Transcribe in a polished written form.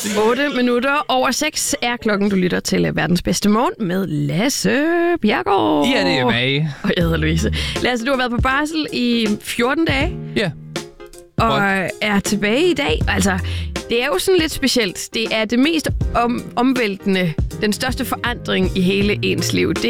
8 minutter over 6 er klokken. Du lytter til Verdens Bedste Morgen med Lasse Bjerregaard. Ja, det er mig. Og jeg hedder Louise. Lasse, du har været på barsel i 14 dage. Ja. Og er tilbage i dag. Altså, det er jo sådan lidt specielt. Det er det mest omvæltende, den største forandring i hele ens liv. Det